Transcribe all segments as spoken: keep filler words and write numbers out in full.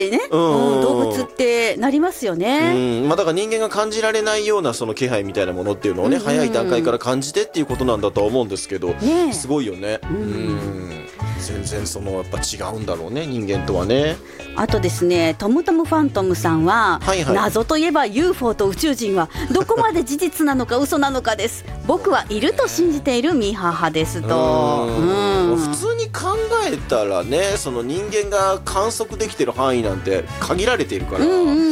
ね、うんうん、動物ってなりますよね。 うん、まあ、だから人間が感じられないようなその気配みたいなものっていうのをね、うんうん、早い段階から感じてっていうことなんだとは思うんですけど、ね、すごいよね。うん、うん全然そのやっぱ違うんだろうね、人間とはね。 あとですね、トムトムファントムさんは、はいはい、謎といえば ユーフォー と宇宙人はどこまで事実なのか嘘なのかです。僕はいると信じているミーハー派ですと。 うん、普通に考えたらね、その人間が観測できてる範囲なんて限られているから、うんうん、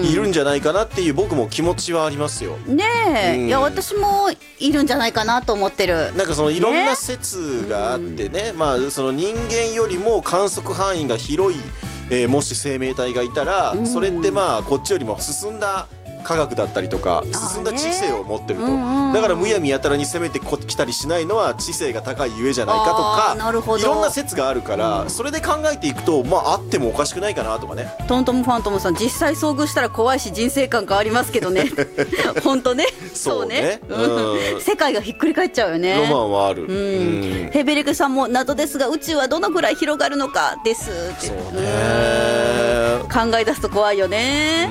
いるんじゃないかなっていう僕も気持ちはありますよねえ、うん、いや私もいるんじゃないかなと思ってる。 なんかそのいろんな説があってね、うん、まあその人間よりも観測範囲が広い、えー、もし生命体がいたら、うん、それってまあこっちよりも進んだ科学だったりとか進んだ知性を持ってると、うんうん、だからむやみやたらに攻めてきたりしないのは知性が高いゆえじゃないかとか、 なるほど、 いろんな説があるから、うん、それで考えていくとまああってもおかしくないかなとかね。 トントムファントムさん、実際遭遇したら怖いし人生観変わりますけどね本当ね、そうね、うん、世界がひっくり返っちゃうよね。 ロマンはある、うんうん、ヘベレクさんも謎ですが宇宙はどのくらい広がるのかですって。 そうね、 考え出すと怖いよね。 うん、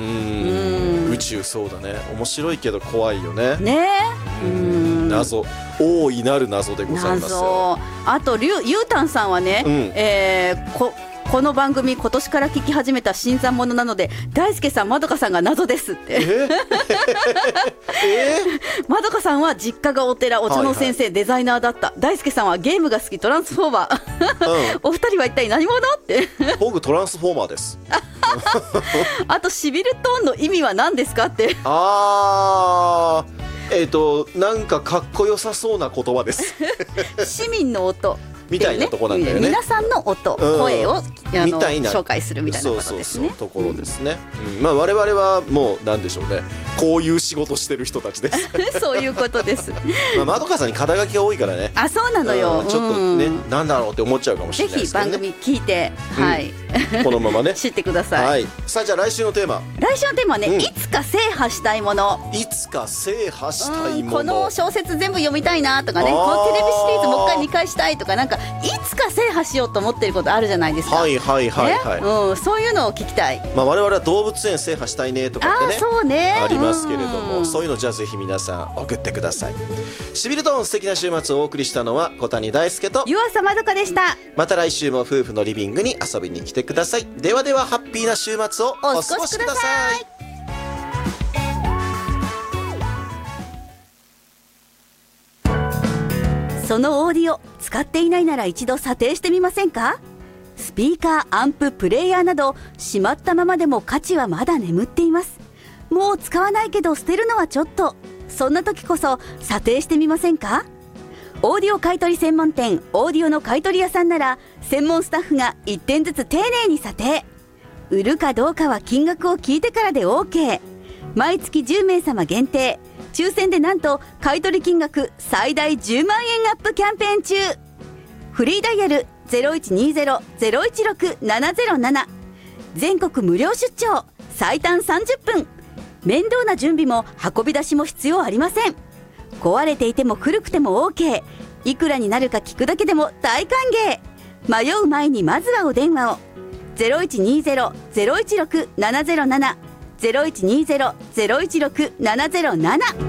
宇宙そうだね、面白いけど怖いよね。 ねえ、うん、 謎、大いなる謎でございますよ。 あとゆうたんさんはね、うん、えー、ここの番組今年から聞き始めた新参者なので大輔さんまどかさんが謎ですってええまどかさんは実家がお寺、お茶の先生、はいはい、デザイナーだった。大輔さんはゲームが好き、トランスフォーマー、うん、お二人は一体何者って僕トランスフォーマーですあとシビルトーンの意味は何ですかってあー、えーとなんかかっこよさそうな言葉です市民の音みたいなとこなんだよね。 皆さんの音、うん、声をあの紹介するみたいなことですね。 そうそうそう、ところですね、うん、まあ我々はもうなんでしょうね、こういう仕事してる人たちですそういうことですまあまどかさんに肩書きが多いからね。 あ、そうなのよ、 うん、ちょっとね、うん、なんだろうって思っちゃうかもしれないですけどね。 ぜひ番組聞いて、はい、 うん、このままね知ってください、はい、 さあじゃあ来週のテーマ、 来週のテーマはね、うん、いつか制覇したいもの。 いつか制覇したいもの、 この小説全部読みたいなとかね、このテレビシリーズもう一回にかいしたいとか、なんかいつか制覇しようと思ってることあるじゃないですか。 はいはいはいはい、 うん、そういうのを聞きたい。 まあ、我々は動物園制覇したいねとかってね、 あ、そうね、 ありますけれども、そういうのじゃあぜひ皆さん送ってください。しびれとん素敵な週末をお送りしたのは小谷大輔と湯浅まどかでした。 また来週も夫婦のリビングに遊びに来てください。ではではハッピーな週末をお過ごしください。 そのオーディオ使っていないなら一度査定してみませんか？スピーカー、アンプ、プレイヤーなどしまったままでも価値はまだ眠っています。もう使わないけど捨てるのはちょっと、そんな時こそ査定してみませんか？オーディオ買取専門店オーディオの買取屋さんなら専門スタッフがいってんずつ丁寧に査定。売るかどうかは金額を聞いてからで OK。 毎月じゅうめいさま限定、抽選でなんと買取金額最大じゅうまんえんアップキャンペーン中。フリーダイヤル ゼロいちにゼロ ゼロいちろく ななゼロなな、 全国無料出張、最短さんじゅっぷん、面倒な準備も運び出しも必要ありません。壊れていても古くても OK。 いくらになるか聞くだけでも大歓迎。迷う前にまずはお電話を ゼロいちにゼロ ゼロいちろく ななゼロなな ゼロいちにゼロ ゼロいちろく ななゼロなな